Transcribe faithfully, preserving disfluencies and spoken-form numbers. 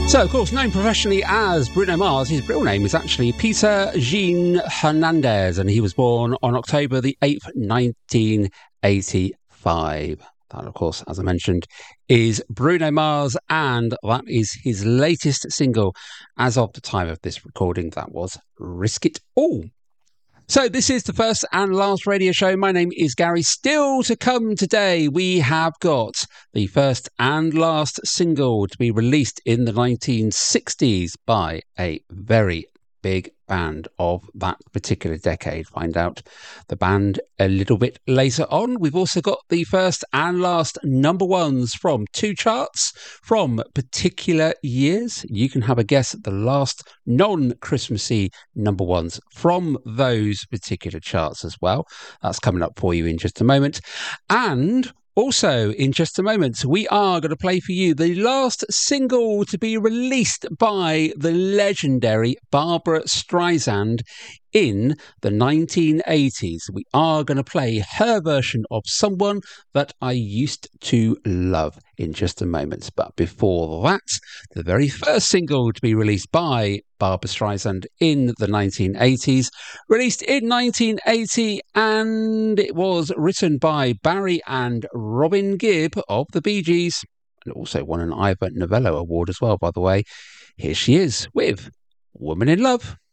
So, of course, known professionally as Bruno Mars, his real name is actually Peter Jean Hernandez, and he was born on October the eighth, nineteen eighty-five. That, of course, as I mentioned, is Bruno Mars, and that is his latest single as of the time of this recording. That was Risk It All. So this is the first and last radio show. My name is Gary. Still to come today, we have got the first and last single to be released in the nineteen sixties by a very big band of that particular decade. Find out the band a little bit later on. We've also got the first and last number ones from two charts from particular years. You can have a guess at the last non-Christmassy number ones from those particular charts as well. That's coming up for you in just a moment. And also, in just a moment, we are going to play for you the last single to be released by the legendary Barbra Streisand in the nineteen eighties. We are going to play her version of Someone That I Used to Love in just a moment. But before that, the very first single to be released by Barbra Streisand in the nineteen eighties, released in nineteen eighty, and it was written by Barry and Robin Gibb of the Bee Gees, and also won an Ivor Novello Award as well, by the way. Here she is with Woman in Love.